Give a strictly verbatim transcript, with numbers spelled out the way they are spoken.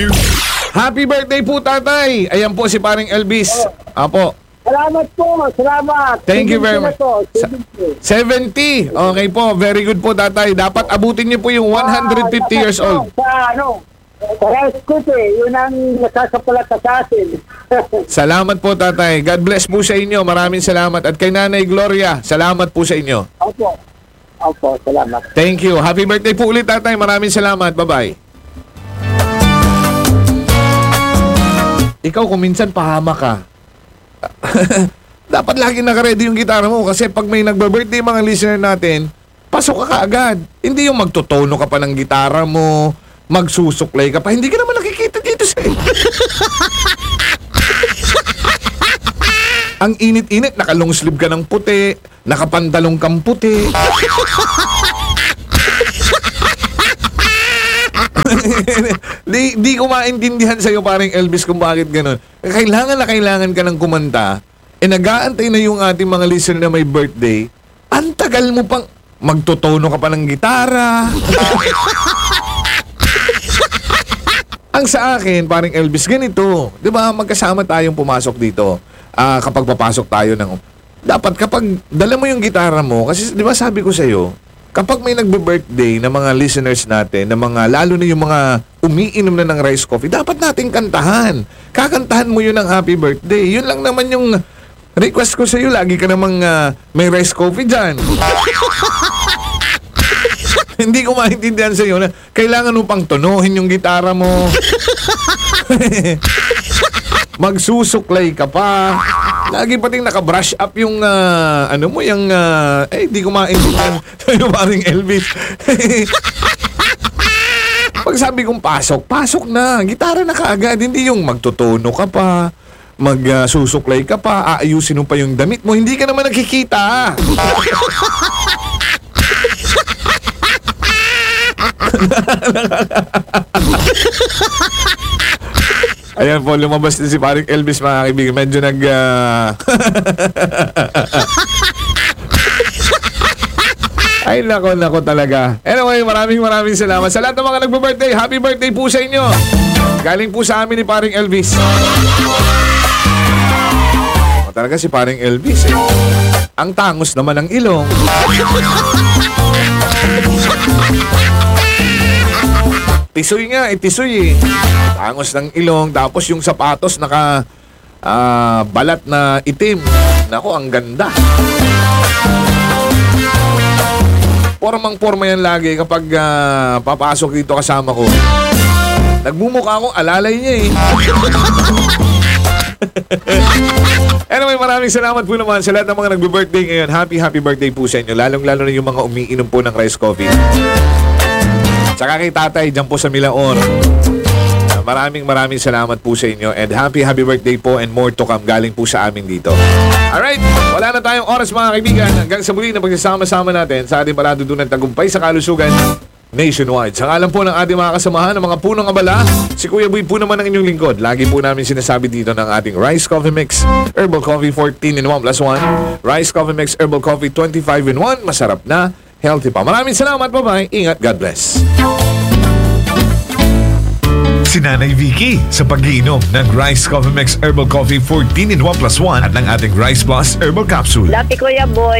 Happy birthday po, tatay. Ayan po si paring Elvis. Apo. Salamat po, salamat. Thank you very much. Po, seventy. Okay po, very good po, tatay. Dapat abutin niyo po yung one hundred fifty years old. Sa ano, sa rice cookie, yun ang nasasapalat sa atin. Salamat po, tatay. God bless po sa inyo. Maraming salamat. At kay Nanay Gloria, salamat po sa inyo. Opo. Opo, salamat. Thank you. Happy birthday po ulit, tatay. Maraming salamat. Bye-bye. Ikaw kung minsan pahama ka, dapat lagi naka-ready yung gitara mo kasi pag may nagbe-birthday mga listener natin, pasok ka kaagad. Hindi yung magtotono ka pa ng gitara mo, magsusuklay ka pa. Hindi ka naman nakikita dito sa... Ang init-init, naka-long sleeve ka ng puti, nakapantalong kang puti. di, di ko maintindihan sa'yo paring Elvis kung bakit ganun. Kailangan na kailangan ka ng kumanta, eh nag-aantay na yung ating mga listener na may birthday, ang tagal mo pang magtotono ka pa ng gitara. Ang sa akin, paring Elvis, ganito. Di ba, magkasama tayong pumasok dito. Uh, kapag papasok tayo ng... Dapat kapag dala mo yung gitara mo, kasi di ba sabi ko sa'yo, kapag may nagbe-birthday na mga listeners natin, na mga, lalo na yung mga umiinom na ng rice coffee, dapat nating kantahan. Kakantahan mo yun ng happy birthday. Yun lang naman yung request ko sa'yo. Lagi ka namang uh, may rice coffee dyan. Hindi ko maintindihan sa'yo na kailangan mo pang tonohin yung gitara mo. Magsusuklay ka pa. Lagi pating naka-brush up yung, uh, ano mo, yung, uh, eh, di ko maintindihan sa'yo paring Elvis. Pag sabi kong pasok, pasok na. Gitara na kaagad. Hindi yung magtutono ka pa, magsusuklay uh, ka pa, aayusin mo pa yung damit mo. Hindi ka naman nakikita. Ayan po, lumabas din si paring Elvis, mga kaibigan. Medyo nag... Uh... Ay, nako, nako talaga. Anyway, maraming maraming salamat. Sa lahat ng mga nagbe-birthday, happy birthday po sa inyo. Galing po sa amin ni paring Elvis. O, talaga si paring Elvis, eh. Ang tangos naman ng ilong. Tisoy nga, eh, tisoy eh. Tangos ng ilong, tapos yung sapatos naka uh, balat na itim. Nako, ang ganda. Pormang-porma yan lagi kapag uh, papasok dito kasama ko. Nagmumukha akong alalay niya eh. Anyway, maraming salamat po naman sa lahat ng mga nagbe-birthday ngayon. Happy, happy birthday po sa inyo. Lalong-lalo na yung mga umiinom po ng rice coffee. Tsaka kay tatay, dyan po sa Milaor. Maraming maraming salamat po sa inyo. And happy, happy birthday po and more to come galing po sa amin dito. Alright, wala na tayong oras mga kaibigan. Hanggang sa muli na pagsasama-sama natin sa ating paladudunan tagumpay sa kalusugan nationwide. Sa ngalan po ng ating mga kasamahan, ng mga punong abala, si Kuya Boy po naman ang inyong lingkod. Lagi po namin sinasabi dito ng ating Rice Coffee Mix Herbal Coffee fourteen in one plus one. Rice Coffee Mix Herbal Coffee twenty-five in one. Masarap na, healthy pa. Maraming salamat, bye-bye. Ingat, God bless. Si Nanay Vicky sa pag-iinom ng Rice Coffee Mix Herbal Coffee fourteen in one plus one at ng ating Rice Plus Herbal Capsule. Dati Kuya Boy,